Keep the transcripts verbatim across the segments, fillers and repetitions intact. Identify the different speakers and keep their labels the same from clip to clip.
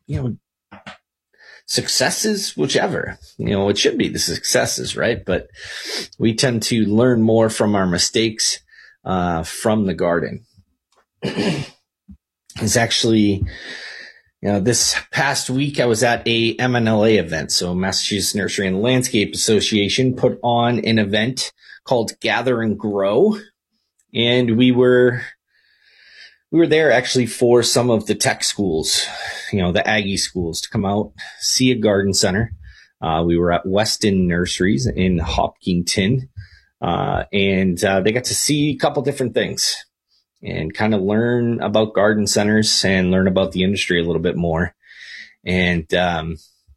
Speaker 1: you know, successes, whichever, you know, it should be the successes, right? But we tend to learn more from our mistakes uh, from the garden. It's actually, you know, this past week I was at a M N L A event. So Massachusetts Nursery and Landscape Association put on an event called Gather and Grow. And we were, we were there actually for some of the tech schools, you know, the Aggie schools to come out, see a garden center. Uh, we were at Weston Nurseries in Hopkinton, uh, and uh, they got to see a couple different things and kind of learn about garden centers and learn about the industry a little bit more. And um,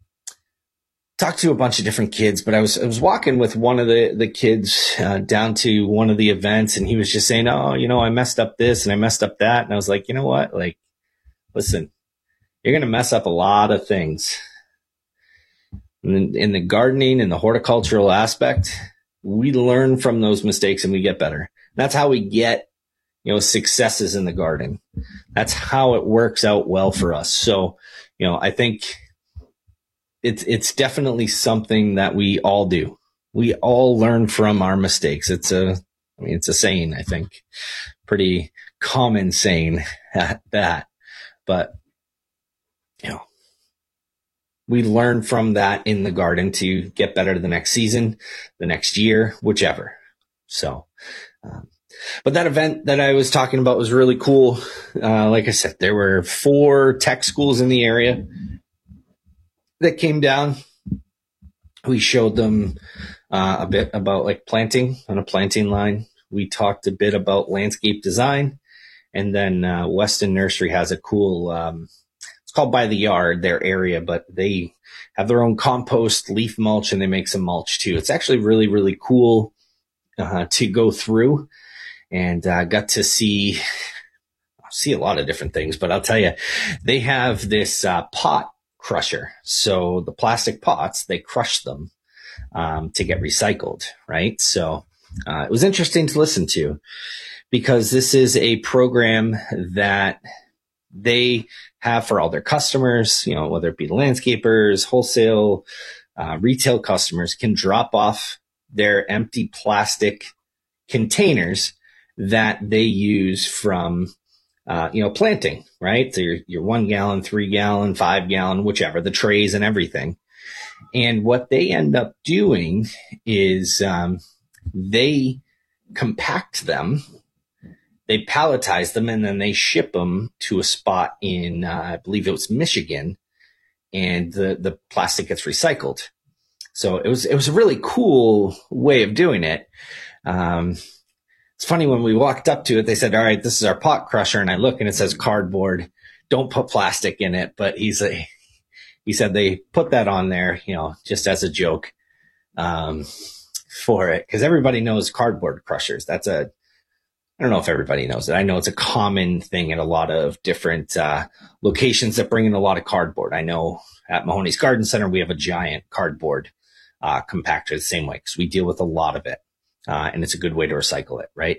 Speaker 1: talked to a bunch of different kids, but I was I was walking with one of the, the kids uh, down to one of the events, and he was just saying, oh, you know, I messed up this and I messed up that. And I was like, you know what? Like, listen, you're going to mess up a lot of things. In, in the gardening and the horticultural aspect, we learn from those mistakes and we get better. That's how we get, you know, successes in the garden. That's how it works out well for us. So, you know, I think it's, it's definitely something that we all do. We all learn from our mistakes. It's a, I mean, it's a saying, I think, pretty common saying at that, but you know, we learn from that in the garden to get better the next season, the next year, whichever. So, um, but that event that I was talking about was really cool. Uh, like I said, there were four tech schools in the area that came down. We showed them uh, a bit about like planting on a planting line. We talked a bit about landscape design. And then uh, Weston Nursery has a cool, um, it's called By the Yard, their area, but they have their own compost, leaf mulch, and they make some mulch too. It's actually really, really cool uh, to go through. And I uh, got to see, see a lot of different things, but I'll tell you, they have this uh, pot crusher. So the plastic pots, they crush them um, to get recycled, right? So uh, it was interesting to listen to because this is a program that they have for all their customers, you know, whether it be landscapers, wholesale, uh, retail customers can drop off their empty plastic containers that they use from, uh, you know, planting, right? So your, your one gallon, three gallon, five gallon, whichever, the trays and everything. And what they end up doing is, um, they compact them, they palletize them, and then they ship them to a spot in, uh, I believe it was Michigan, and the, the plastic gets recycled. So it was, it was a really cool way of doing it. Um, It's funny, when we walked up to it, they said, all right, this is our pot crusher. And I look and it says cardboard. Don't put plastic in it. But he's a, he said they put that on there, you know, just as a joke, um, for it. Cause everybody knows cardboard crushers. That's a, I don't know if everybody knows it. I know it's a common thing at a lot of different, uh, locations that bring in a lot of cardboard. I know at Mahoney's Garden Center, we have a giant cardboard, uh, compactor the same way because we deal with a lot of it. Uh, and it's a good way to recycle it, right?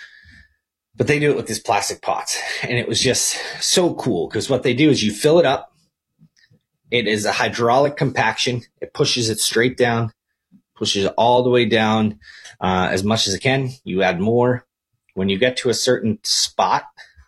Speaker 1: But they do it with these plastic pots. And it was just so cool because what they do is you fill it up. It is a hydraulic compaction. It pushes it straight down, pushes it all the way down uh, as much as it can. You add more. When you get to a certain spot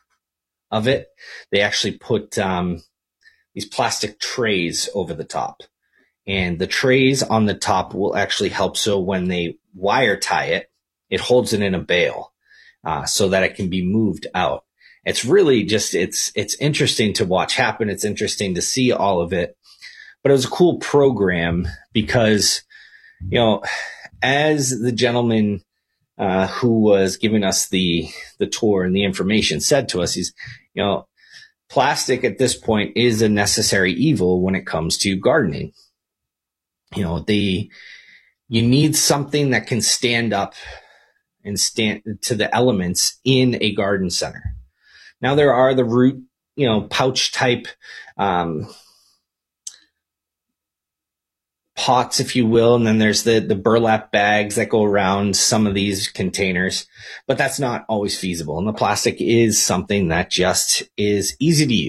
Speaker 1: of it, they actually put um, these plastic trays over the top. And the trays on the top will actually help. So when they wire tie it, it holds it in a bale uh, so that it can be moved out. It's really just, it's, it's interesting to watch happen. It's interesting to see all of it, but it was a cool program because, you know, as the gentleman uh, who was giving us the, the tour and the information said to us, he's, you know, plastic at this point is a necessary evil when it comes to gardening. You know, the, you need something that can stand up and stand to the elements in a garden center. Now there are the root, you know, pouch type, um, pots, if you will. And then there's the, the burlap bags that go around some of these containers, but that's not always feasible. And the plastic is something that just is easy to use.